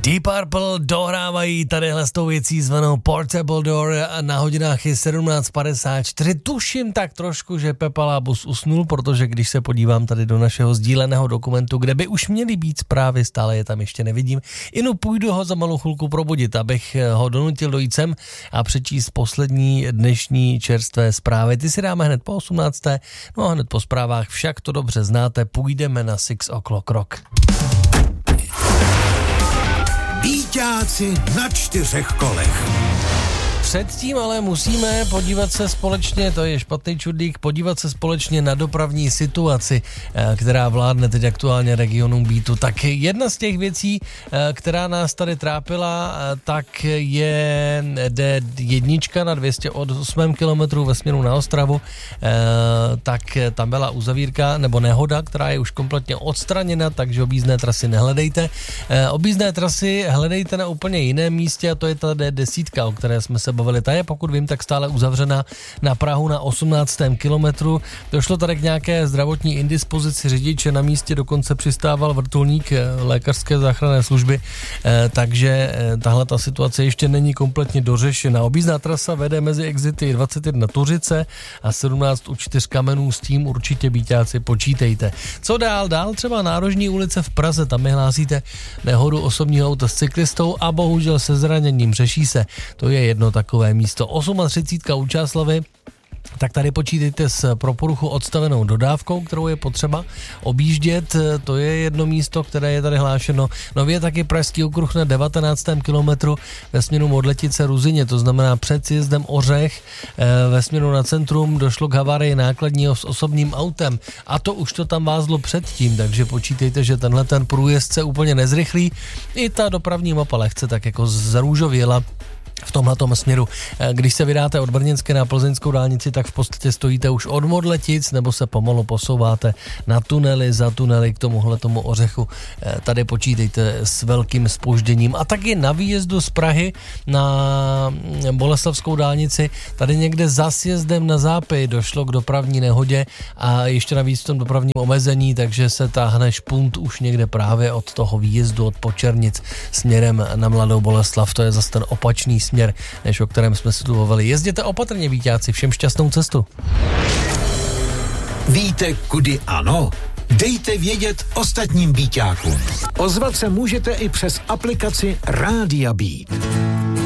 Deep Purple dohrávají tadyhle s tou věcí zvanou Portable Door a na hodinách je 17:54. Tuším tak trošku, že Pepa Lábus usnul, protože když se podívám tady do našeho sdíleného dokumentu, kde by už měly být zprávy, stále je tam ještě nevidím, půjdu ho za malou chvilku probudit, abych ho donutil dojít sem a přečíst poslední dnešní čerstvé zprávy. Ty si dáme hned po 18. No a hned po zprávách, však to dobře znáte, půjdeme na 6 o'clock rock. Víťáci na 4 kolech. Předtím ale musíme podívat se společně, to je špatný čudlík, podívat se společně na dopravní situaci, která vládne teď aktuálně regionům Beatu. Tak jedna z těch věcí, která nás tady trápila, tak je D1 na 208 km ve směru na Ostravu, tak tam byla uzavírka nebo nehoda, která je už kompletně odstraněna, takže objízdné trasy nehledejte. Objízdné trasy hledejte na úplně jiném místě a to je ta D10, o které jsme se bavili. Ta je, pokud vím, tak stále uzavřena na Prahu na 18. kilometru. Došlo tady k nějaké zdravotní indispozici řidiče, na místě dokonce přistával vrtulník lékařské záchranné služby, takže tahle ta situace ještě není kompletně dořešena. Objízdná trasa vede mezi exity 21 Tuřice a 17 u 4 Kamenů, s tím určitě Víťáci počítejte. Co dál? Dál třeba Národní ulice v Praze, tam mi hlásíte nehodu osobního auta s cyklistou a bohužel se zraněním, řeší se. To je jedno takové místo. 38 u Čáslavy, tak tady počítejte s pro poruchu odstavenou dodávkou, kterou je potřeba objíždět. To je jedno místo, které je tady hlášeno. Nově taky Pražský okruh na 19. kilometru ve směru Modletice Ruzyně, to znamená před sjezdem Ořech ve směru na centrum došlo k havárii nákladního s osobním autem a to už to tam vázlo předtím, takže počítejte, že tenhle ten průjezd se úplně nezrychlí. I ta dopravní mapa lehce tak jako zarůžověla v tomhletom směru. Když se vydáte od Brněnské na plzeňskou dálnici, tak v podstatě stojíte už od Modletic nebo se pomalu posouváte na tunely, za tunely k tomu Ořechu. Tady počítejte s velkým zpožděním. A taky na výjezdu z Prahy na Boleslavskou dálnici, tady někde za sjezdem na Zápy došlo k dopravní nehodě a ještě navíc v tom dopravním omezení, takže se táhne špunt už někde právě od toho výjezdu od Počernic směrem na Mladou Boleslav. To je zase ten opačný směr, než o kterém jsme si tu bavili. Jezděte opatrně, Víťáci, všem šťastnou cestu. Víte, kudy ano? Dejte vědět ostatním Víťákům. Ozvat se můžete i přes aplikaci Rádia Beat.